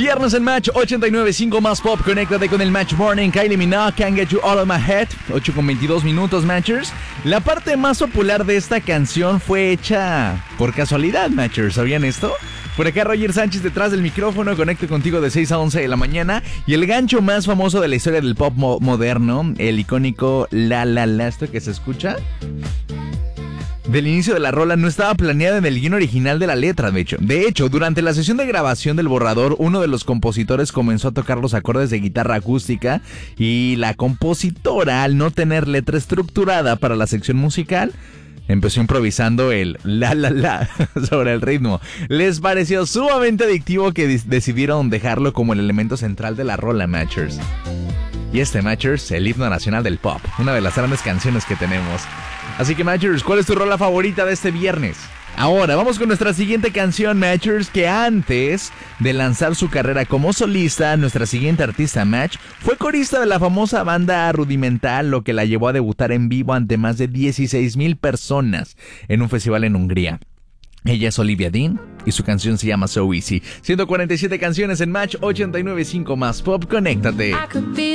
Viernes en Match 89.5 más pop. Conéctate con el Match Morning. Kylie Minogue, Can't Get You Out of My Head. 8:22 Matchers. La parte más popular de esta canción fue hecha por casualidad, Matchers. ¿Sabían esto? Por acá Roger Sánchez detrás del micrófono. Conecto contigo de 6 a 11 de la mañana. Y el gancho más famoso de la historia del pop moderno, el icónico La La La. Esto que se escucha del inicio de la rola no estaba planeado en el guion original de la letra, de hecho. De hecho, durante la sesión de grabación del borrador, uno de los compositores comenzó a tocar los acordes de guitarra acústica y la compositora, al no tener letra estructurada para la sección musical, empezó improvisando el la la la sobre el ritmo. Les pareció sumamente adictivo que decidieron dejarlo como el elemento central de la rola, Matchers. Y este, Matchers, el himno nacional del pop, una de las grandes canciones que tenemos. Así que, Matchers, ¿cuál es tu rola favorita de este viernes? Ahora, vamos con nuestra siguiente canción, Matchers, que antes de lanzar su carrera como solista, nuestra siguiente artista, Match, fue corista de la famosa banda Rudimental, lo que la llevó a debutar en vivo ante más de 16,000 personas en un festival en Hungría. Ella es Olivia Dean y su canción se llama So Easy. 147 canciones en Match 89.5 más pop. Conéctate.